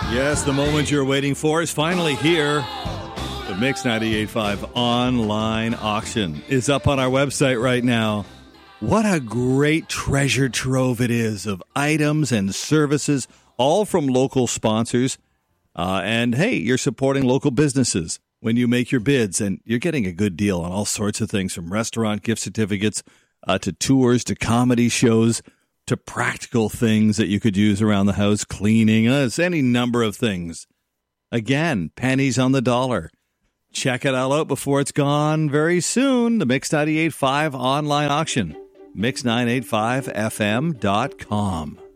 Yes, the moment you're waiting for is finally here. The Mix 98.5 online auction is up on our website right now. What a great treasure trove it is of items and services, all from local sponsors. And hey, you're supporting local businesses when you make your bids, and you're getting a good deal on all sorts of things, from restaurant gift certificates to tours to comedy shows to practical things that you could use around the house, cleaning, it's any number of things. Again, pennies on the dollar. Check it all out before it's gone very soon. The Mix 98.5 online auction. Mix985fm.com.